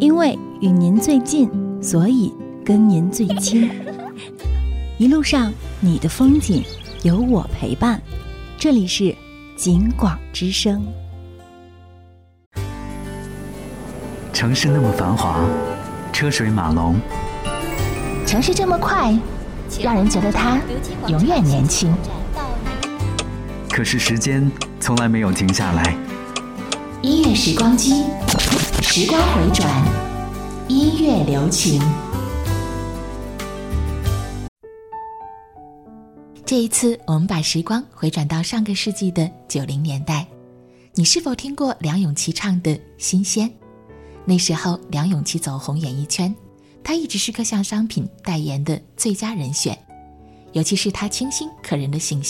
因为与您最近，所以跟您最亲。一路上你的风景有我陪伴，这里是景广之声。 城市那么繁华，车水马龙， 城市这么快，让人觉得它永远年轻。 可是时间从来没有停下来。 音乐时光机，时光回转，音乐留情。这一次我们把时光回转到上个世纪的90年代，你是否听过梁咏琪唱的《新鲜》？那时候梁咏琪走红演艺圈，她一直是各项商品代言的最佳人选，尤其是她清新可人的形象